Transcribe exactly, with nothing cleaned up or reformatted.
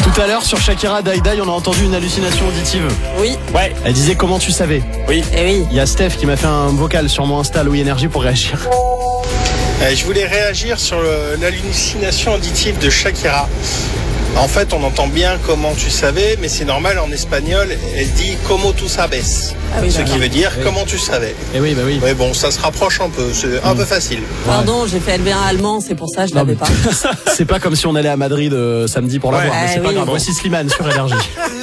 Tout à l'heure sur Shakira Daïdaï, on a entendu une hallucination auditive. Oui. Ouais. Elle disait comment tu savais. Oui. Eh oui. Il y a Steph qui m'a fait un vocal sur mon Insta Louis Énergie pour réagir. Euh, je voulais réagir sur le- l'hallucination auditive de Shakira. En fait, on entend bien comment tu savais, mais c'est normal, en espagnol, elle dit como tu sabes. Ah oui, ce d'accord. qui veut dire Oui. comment tu savais. Et oui, bah oui. Mais bon, ça se rapproche un peu, c'est un peu facile. Pardon, j'ai fait L V un allemand, c'est pour ça je Non, l'avais mais- pas. C'est pas comme si on allait à Madrid euh, samedi pour la Ouais. voir, mais Ah c'est pas oui. grave. Bon. Voici Slimane sur Énergie.